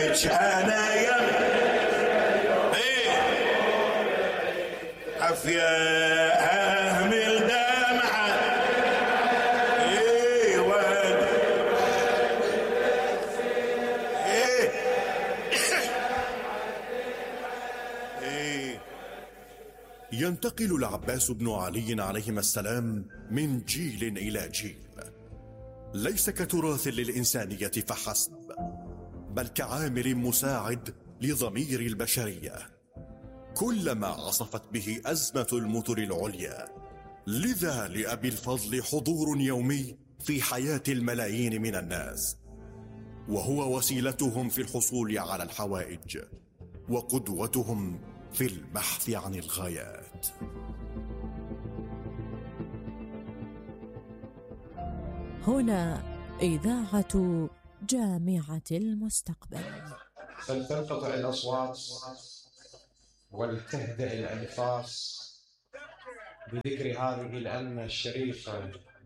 أنا يا إيه عافية أهمل دمعة إيه واد إيه إيه. ينتقل العباس بن علي عليهما السلام من جيل إلى جيل، ليس كتراث للإنسانية فحسب، بل كعامل مساعد لضمير البشرية كلما عصفت به أزمة المطر العليا. لذا لأبي الفضل حضور يومي في حياة الملايين من الناس، وهو وسيلتهم في الحصول على الحوائج وقدوتهم في البحث عن الغايات. هنا إذاعة جامعة المستقبل. فلتنقطع الأصوات ولتهدأ الأنفاس بذكر هذه الأمة الشريفة